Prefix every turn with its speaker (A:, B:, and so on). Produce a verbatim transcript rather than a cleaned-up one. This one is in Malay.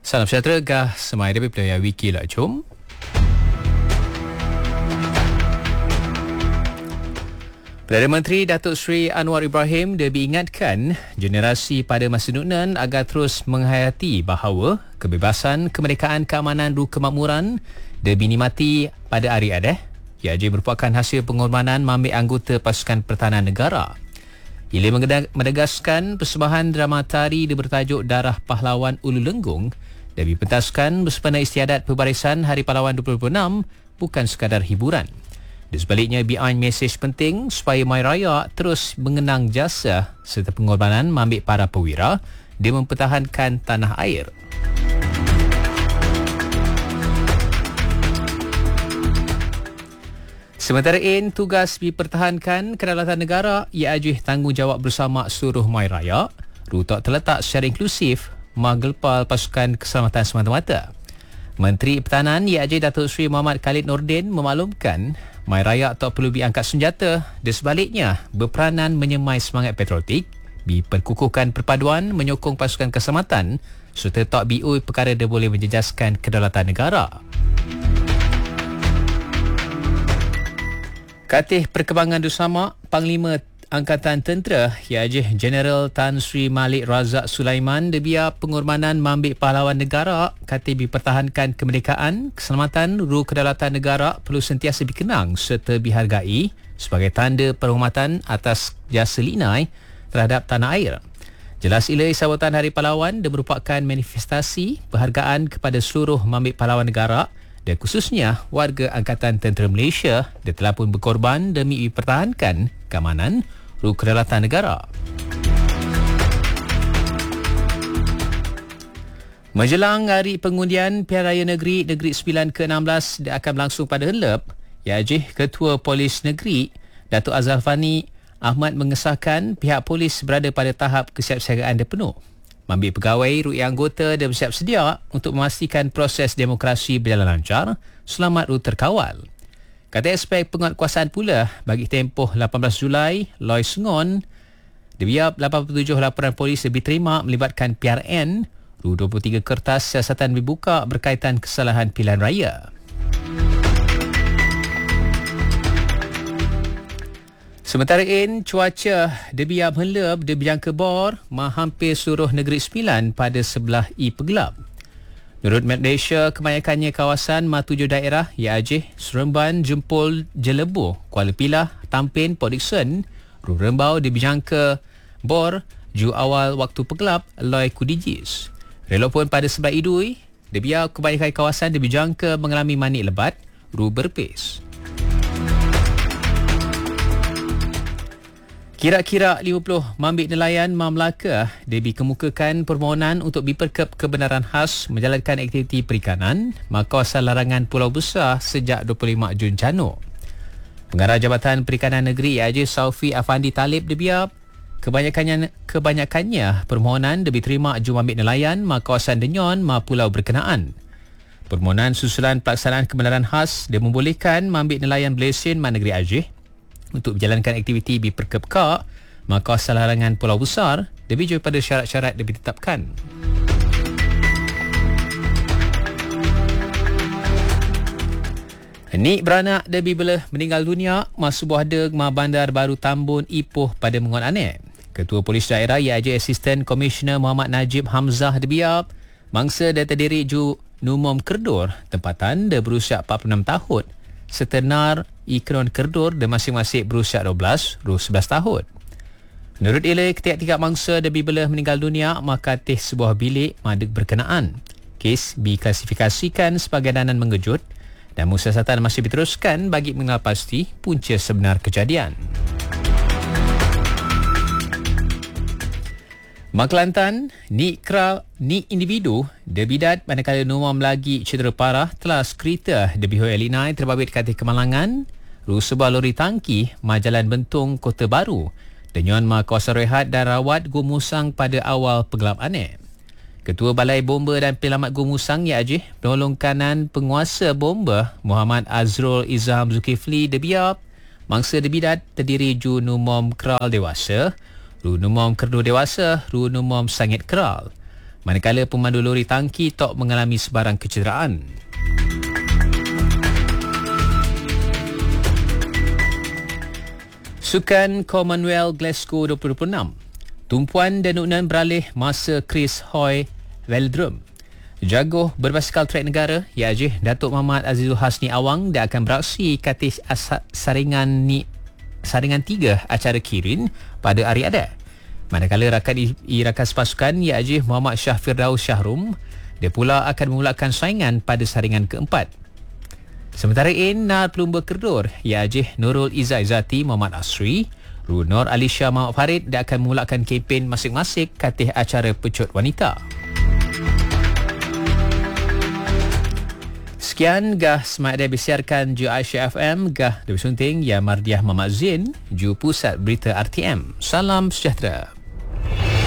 A: Salam sejahtera, gah semai dari Pelayan Wiki lah, jom. Perdana Menteri Datuk Seri Anwar Ibrahim dia diingatkan generasi pada masa nunan agar terus menghayati bahawa kebebasan, kemerdekaan, keamanan dan kemakmuran dia dinikmati pada hari adah. Ia je merupakan hasil pengorbanan mamik anggota pasukan pertahanan negara. Ia menegaskan persembahan drama tari dia bertajuk Darah Pahlawan Ulu Lenggung dan dipentaskan bersempena istiadat Pembarisan Hari Pahlawan dua ribu dua puluh enam bukan sekadar hiburan. Di sebaliknya, behind mesej penting supaya Mai Raya terus mengenang jasa serta pengorbanan mamik para perwira dia mempertahankan tanah air. Sementara in, tugas dipertahankan kedaulatan negara ia ajih tanggungjawab bersama seluruh Mai Raya. Rutok terletak secara inklusif menggelpal pasukan keselamatan semata-mata. Menteri Pertahanan ia ajih Datuk Seri Muhammad Khalid Nordin memaklumkan Mai Raya tak perlu diangkat senjata, dan sebaliknya berperanan menyemai semangat patriotik, diperkukuhkan perpaduan, menyokong pasukan keselamatan serta tak biui perkara dia boleh menjejaskan kedaulatan negara. Katih perkembangan bersama Panglima Angkatan Tentera Yajih Jeneral Tan Sri Malik Razak Sulaiman dia pengorbanan mambik pahlawan negara katih dipertahankan kemerdekaan, keselamatan, ruh kedaulatan negara perlu sentiasa dikenang serta dihargai sebagai tanda penghormatan atas jasa linai terhadap tanah air. Jelas ila sambutan Hari Pahlawan dia merupakan manifestasi penghargaan kepada seluruh mambik pahlawan negara dan khususnya warga Angkatan Tentera Malaysia dia telah pun berkorban demi dipertahankan keamanan ruh kedaulatan negara. Menjelang hari pengundian Pilihan Raya Negeri Negeri Sembilan ke enam belas dia akan berlangsung pada Helep, Yajih Ketua Polis Negeri Datuk Azhar Fani Ahmad mengesahkan pihak polis berada pada tahap kesiapsiagaan dia penuh. Mambik pegawai, ru'i anggota dan bersiap sedia untuk memastikan proses demokrasi berjalan lancar, selamat ru terkawal. Kata aspek penguatkuasaan pula, bagi tempoh lapan belas Julai, Loy Sengon, dibiap lapan puluh tujuh laporan polis lebih terima melibatkan P R N, ru dua puluh tiga kertas siasatan dibuka berkaitan kesalahan pilihan raya. Sementara in, cuaca dibiap helep di berjangka bor mah hampir seluruh Negeri Sembilan pada sebelah I Pegelap. Menurut Malaysia, kebanyakannya kawasan mah tujuh daerah ia Aceh, Seremban, Jempol, Jelebu, Kuala Pilah, Tampin, Port Dickson, Ru Rembau dijangka bor ju awal waktu pegelap Loy Kudijis. Relok pun pada sebelah Idui, dia kebanyakan kawasan dijangka mengalami manik lebat, Ru berpis. Kira-kira lima puluh mambik nelayan Mam Melaka dia dikemukakan permohonan untuk diperkep kebenaran khas menjalankan aktiviti perikanan kawasan larangan Pulau Besar sejak dua puluh lima Jun Canuk. Pengarah Jabatan Perikanan Negeri Ajih Saufi Afandi Talib dia kebanyakannya kebanyakannya permohonan dia diterima ju mambik nelayan kawasan Denyon ma pulau berkenaan. Permohonan susulan pelaksanaan kebenaran khas dia membolehkan mambik nelayan Blesen ma negeri Ajih untuk menjalankan aktiviti di perkep-kak maka larangan Pulau Besar lebih jauh pada syarat-syarat yang ditetapkan. Nik beranak Debi Belah meninggal dunia masa sebuah deg ma bandar baru Tambun Ipoh pada Menguat Anek. Ketua Polis Daerah iaitu Assistant Commissioner Muhammad Najib Hamzah Debiab mangsa dan terdiri ju Numom Kerdur tempatan dia berusia empat puluh enam tahun setenar Ikron Kerdur dan masing-masing berusia dua belas dan sebelas tahun. Menurut ia, ketiga-tiga mangsa Debi Belah meninggal dunia maka teh sebuah bilik madeg berkenaan. Kes diklasifikasikan sebagai danan mengejut dan musiasatan masih diteruskan bagi mengenal pasti punca sebenar kejadian. Mak Kelantan, ni kral, ni individu, debidat manakala Numam lagi cedera parah telah skrita debi Hoi Elinai terbabit katih kemalangan, ru sebuah lori tangki, majalan Bentung, Kota Baru, denyon ma kawasan rehat dan rawat Gumusang pada awal pegelap Anek. Ketua Balai Bomba dan Penyelamat Gumusang ya Aceh, penolong kanan penguasa bomba Muhammad Azrul Izam Zulkifli debiap, mangsa debidat terdiri ju Numam kral dewasa, Ru Numom Kerdu dewasa, Ru Numom Sangit Keral. manakala pemandu lori tangki tak mengalami sebarang kecederaan. Sukan Commonwealth Glasgow dua ribu dua puluh enam. Tumpuan dan Nunan beralih masa Chris Hoy Velodrome. Jagoh berbasikal trek negara I A J Datuk Muhammad Azizul Hasni Awang dia akan beraksi katih saringan ni saringan tiga acara Kirin pada hari Adat. Manakala rakan irakan pasukan I A J Muhammad Shah Firdaus Shahrum dia pula akan memulakan saingan pada saringan keempat. Sementara in Nar Pelumba Kerdur, I A J Nurul Izzah Izzati Muhammad Asri, Runor Alisha Muhammad Farid dia akan memulakan kempen masing-masing katih acara pecut wanita. Sekian gah Smart Day disiarkan Ju Aisyah F M, gah Dewi Sunting, Ya Mardiah Muhammad Zain, Ju Pusat Berita R T M. Salam sejahtera.